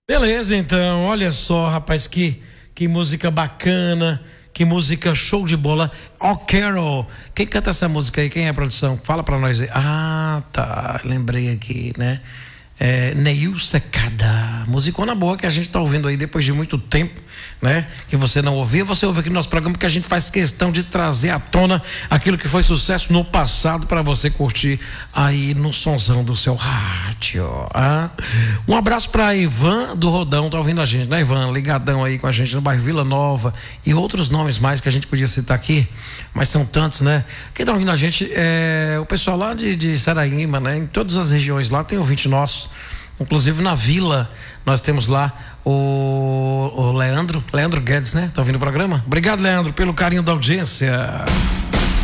Beleza, então, olha só, rapaz, que música bacana, que música show de bola. Ó, Carol, quem canta essa música aí? Quem é a produção? Fala pra nós aí. Ah, tá, lembrei aqui, né? Neil Secada, musicona boa que a gente tá ouvindo aí depois de muito tempo, né? Que você não ouvia, você ouve aqui no nosso programa, porque a gente faz questão de trazer à tona aquilo que foi sucesso no passado para você curtir aí no sonzão do seu rádio. Um abraço para Ivan do Rodão, tá ouvindo a gente, né, Ivan? Ligadão aí com a gente no bairro Vila Nova e outros nomes mais que a gente podia citar aqui, mas são tantos, né? Quem tá ouvindo a gente é o pessoal lá de Saraíma, né? Em todas as regiões lá tem ouvinte nosso. Inclusive na Vila, nós temos lá o Leandro Guedes, né? Tá ouvindo o programa? Obrigado, Leandro, pelo carinho da audiência.